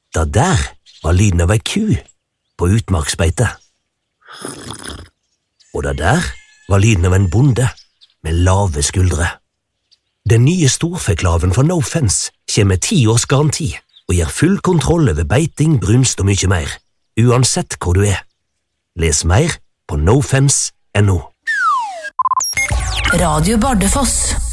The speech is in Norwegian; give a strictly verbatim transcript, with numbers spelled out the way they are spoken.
Da der var lyden av ei ku på utmarksbeite. Og da der var lyden av en bonde med lave skuldre. Den nye storfeklaven fra No Fence kommer med ti års garanti og gir full kontroll over beiting, brunst og mye mer, uansett hvor du er. Les mer på nofence punktum no. Radio Bardufoss.